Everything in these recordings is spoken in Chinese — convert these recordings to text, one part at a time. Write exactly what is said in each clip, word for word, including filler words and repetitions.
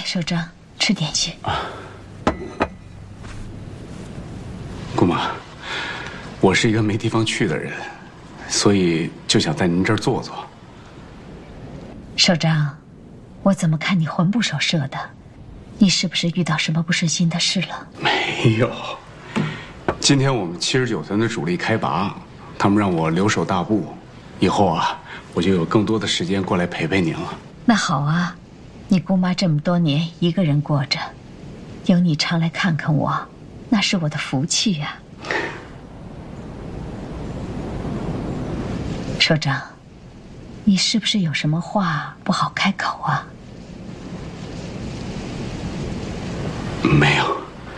首长，吃点心。啊， 姑妈，我是一个没地方去的人，所以就想在您这儿坐坐。 首长，我怎么看你魂不守舍的？你是不是遇到什么不顺心的事了？ 没有。今天我们七十九团的主力开拔，他们让我留守大部，以后啊，我就有更多的时间过来陪陪您了。 那好啊，你姑妈这么多年一个人过着，有你常来看看我，那是我的福气呀。首长，你是不是有什么话不好开口啊？ 没有。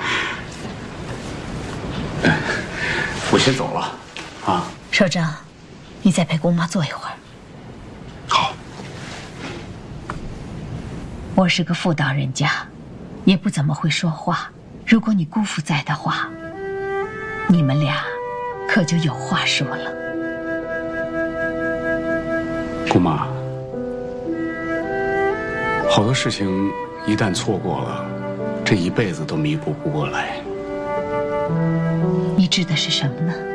我先走了，啊。 首长，你再陪姑妈坐一会儿。 好。 我是个妇道人家，也不怎么会说话。如果你姑父在的话，你们俩可就有话说了。 姑妈，好多事情一旦错过了，这一辈子都弥补不过来。 你指的是什么呢？